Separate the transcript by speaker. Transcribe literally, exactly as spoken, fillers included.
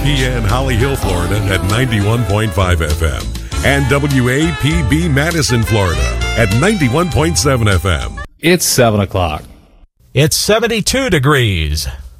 Speaker 1: P N Holly Hill, Florida at ninety-one point five F M and W A P B Madison, Florida at ninety-one point seven F M.
Speaker 2: It's seven o'clock.
Speaker 3: It's seventy-two degrees.